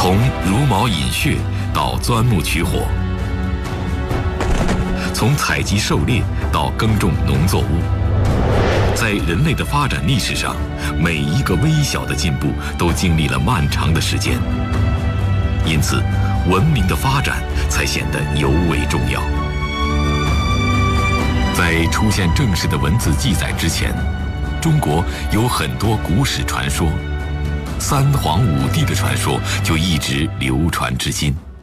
从茹毛饮血到钻木取火，从采集狩猎到耕种农作物，在人类的发展历史上，每一个微小的进步都经历了漫长的时间，因此，文明的发展才显得尤为重要。在出现正式的文字记载之前，中国有很多古史传说，三皇五帝的传说就一直流传至今。